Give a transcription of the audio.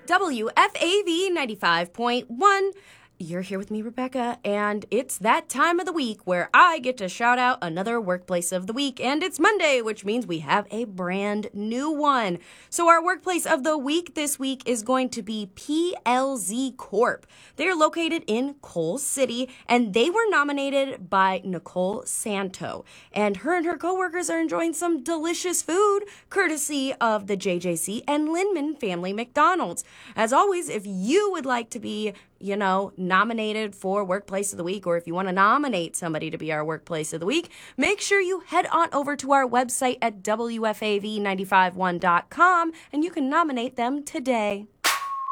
WFAV 95.1. You're here with me, Rebecca, and it's that time of the week where I get to shout out another Workplace of the Week, and it's Monday, which means we have a brand new one. So our Workplace of the Week this week is going to be PLZ Corp. They are located in Coal City, and they were nominated by Nicole Santo, and her coworkers are enjoying some delicious food courtesy of the JJC and Linman Family McDonald's. As always, if you would like to be nominated for Workplace of the Week, or if you want to nominate somebody to be our Workplace of the Week, make sure you head on over to our website at WFAV951.com and you can nominate them today.